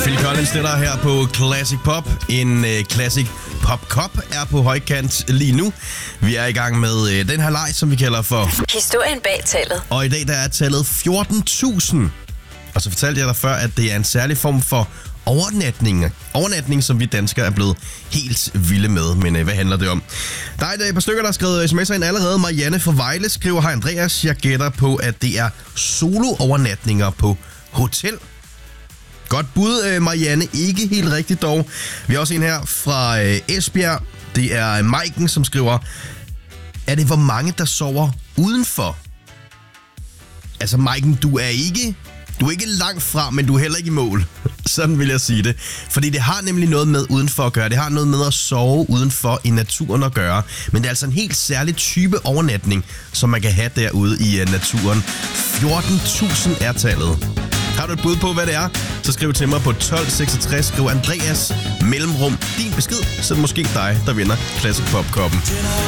Phil Collins, det der her på Classic Pop. En Classic Pop Cup er på højkant lige nu. Vi er i gang med den her leg, som vi kalder for historien bag tallet. Og i dag der er tallet 14.000. Og så fortalte jeg dig før, at det er en særlig form for overnatning, som vi danskere er blevet helt vilde med. Men hvad handler det om? Der er et par stykker, der har skrevet sms'er ind allerede. Marianne fra Vejle skriver: Hej Andreas, jeg gætter på, at det er solo-overnatninger på hotel. Godt bud, Marianne. Ikke helt rigtigt dog. Vi har også en her fra Esbjerg. Det er Maiken, som skriver: Er det hvor mange, der sover udenfor? Altså Maiken, du er ikke langt fra, men du er heller ikke i mål. Sådan vil jeg sige det. Fordi det har nemlig noget med udenfor at gøre. Det har noget med at sove udenfor i naturen at gøre. Men det er altså en helt særlig type overnatning, som man kan have derude i naturen. 14.000 er tallet. Har du et bud på, hvad det er? Så skriv til mig på 1266. Skriv Andreas mellemrum din besked, så er det måske dig, der vinder Classic Pop-koppen.